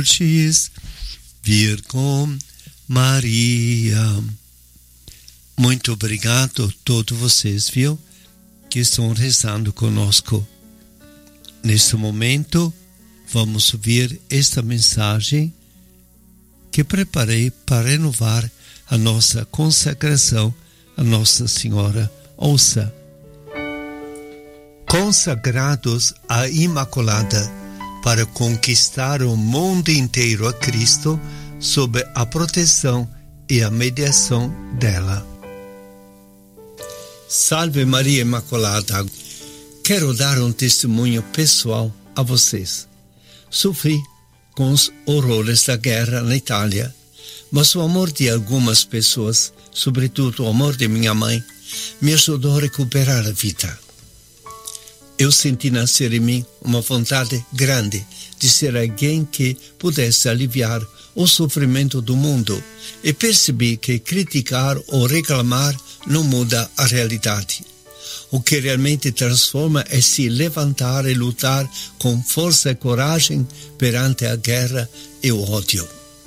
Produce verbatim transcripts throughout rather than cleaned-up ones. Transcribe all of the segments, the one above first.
dulcis Virgem Maria. Muito obrigado a todos vocês, viu, que estão rezando conosco. Neste momento, vamos ouvir esta mensagem que preparei para renovar a nossa consagração a Nossa Senhora. Ouça. Consagrados à Imaculada para conquistar o mundo inteiro a Cristo sob a proteção e a mediação dela. Salve Maria Imaculada! Quero dar um testemunho pessoal a vocês. Sofri com os horrores da guerra na Itália, mas o amor de algumas pessoas, sobretudo o amor de minha mãe, me ajudou a recuperar a vida. Eu senti nascer em mim uma vontade grande de ser alguém que pudesse aliviar o sofrimento do mundo e percebi que criticar ou reclamar não muda a realidade. O que realmente transforma é se levantar e lutar com força e coragem perante a guerra e o ódio.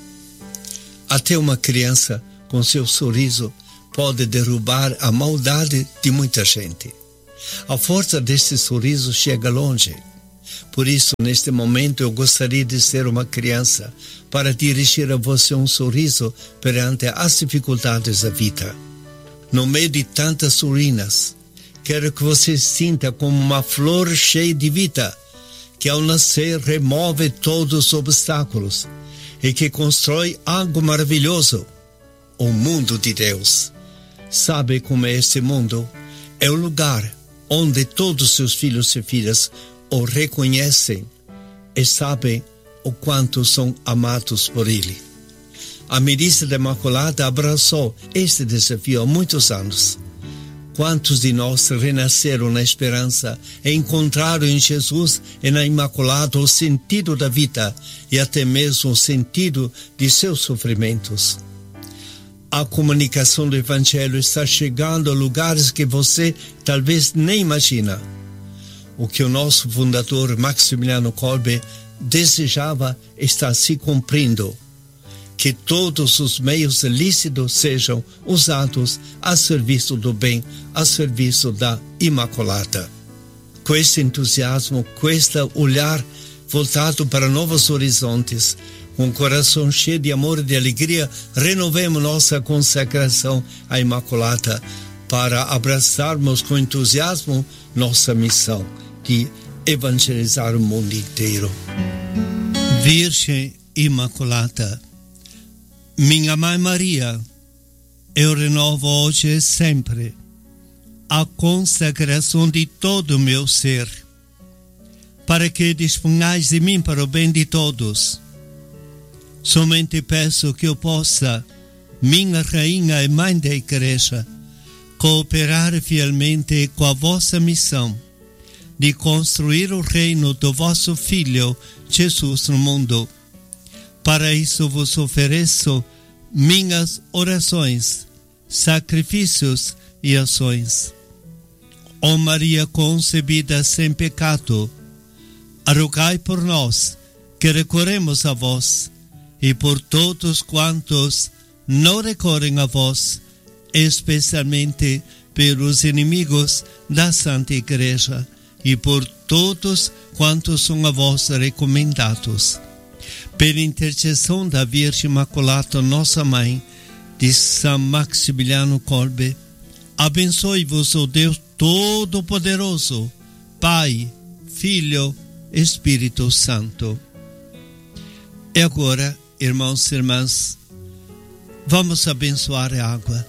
Até uma criança com seu sorriso pode derrubar a maldade de muita gente. A força deste sorriso chega longe. Por isso, neste momento, eu gostaria de ser uma criança para dirigir a você um sorriso perante as dificuldades da vida. No meio de tantas ruínas, quero que você sinta como uma flor cheia de vida, que ao nascer remove todos os obstáculos e que constrói algo maravilhoso, o mundo de Deus. Sabe como é este mundo? É o lugar onde todos seus filhos e filhas o reconhecem e sabem o quanto são amados por Ele. A Milícia da Imaculada abraçou este desafio há muitos anos. Quantos de nós renasceram na esperança e encontraram em Jesus e na Imaculada o sentido da vida e até mesmo o sentido de seus sofrimentos? A comunicação do Evangelho está chegando a lugares que você talvez nem imagina. O que o nosso fundador Maximiliano Kolbe desejava está se cumprindo. Que todos os meios lícitos sejam usados a serviço do bem, a serviço da Imaculada. Com esse entusiasmo, com este olhar voltado para novos horizontes, com o coração cheio de amor e de alegria, renovemos nossa consagração à Imaculada para abraçarmos com entusiasmo nossa missão de evangelizar o mundo inteiro. Virgem Imaculada, minha Mãe Maria, eu renovo hoje e sempre a consagração de todo o meu ser, para que disponhais de mim para o bem de todos. Somente peço que eu possa, minha Rainha e Mãe da Igreja, cooperar fielmente com a vossa missão de construir o reino do vosso Filho Jesus no mundo. Para isso vos ofereço minhas orações, sacrifícios e ações. Ó Maria concebida sem pecado, rogai por nós que recorremos a vós e por todos quantos não recorrem a vós, especialmente pelos inimigos da Santa Igreja e por todos quantos são a vós recomendados. Pela intercessão da Virgem Imaculada, nossa Mãe, de São Maximiliano Kolbe, abençoe-vos o Deus Todo-Poderoso, Pai, Filho, Espírito Santo. E agora, irmãos e irmãs, vamos abençoar a água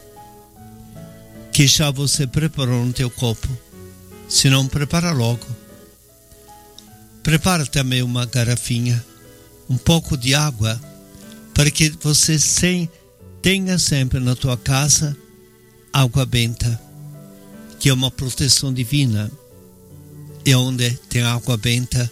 que já você preparou no teu copo. Se não, prepara logo. Prepara também uma garrafinha, um pouco de água, para que você sem, tenha sempre na tua casa água benta, que é uma proteção divina. E onde tem água benta,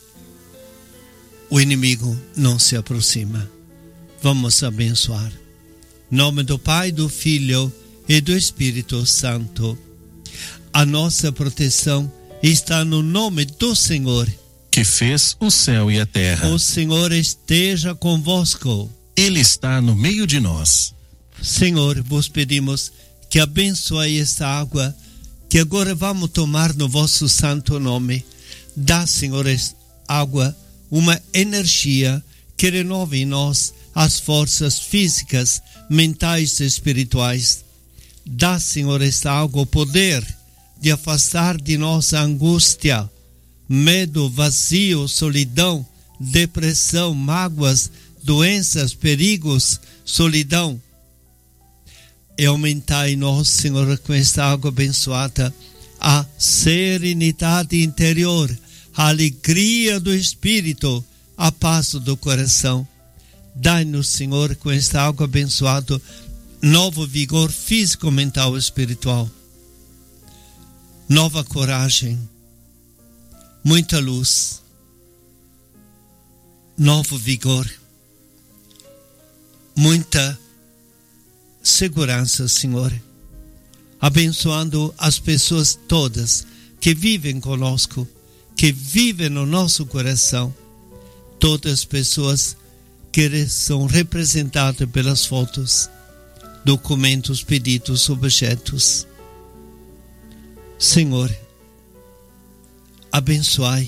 o inimigo não se aproxima. Vamos abençoar. Em nome do Pai, do Filho e do Espírito Santo. A nossa proteção está no nome do Senhor, que fez o céu e a terra. O Senhor esteja convosco. Ele está no meio de nós. Senhor, vos pedimos que abençoe esta água que agora vamos tomar no vosso santo nome. Dá, Senhor, esta água uma energia que renove em nós as forças físicas, mentais e espirituais. Dá, Senhor, esta água o poder de afastar de nós a angústia, medo, vazio, solidão, depressão, mágoas, doenças, perigos, solidão. E aumentar em nós, Senhor, com esta água abençoada, a serenidade interior, a alegria do espírito, a paz do coração. Dai-nos, Senhor, com esta água abençoada, novo vigor físico, mental e espiritual. Nova coragem, muita luz, novo vigor, muita segurança, Senhor, abençoando as pessoas todas que vivem conosco, que vivem no nosso coração, todas as pessoas que são representadas pelas fotos, documentos, pedidos, objetos. Senhor, abençoai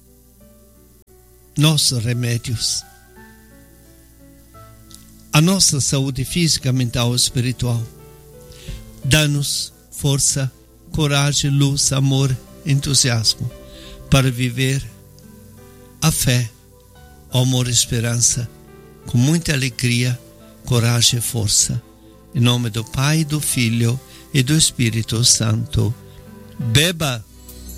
nossos remédios, a nossa saúde física, mental e espiritual. Dá-nos força, coragem, luz, amor, entusiasmo para viver a fé, o amor e esperança com muita alegria, coragem e força. Em nome do Pai, do Filho e do Espírito Santo. Beba!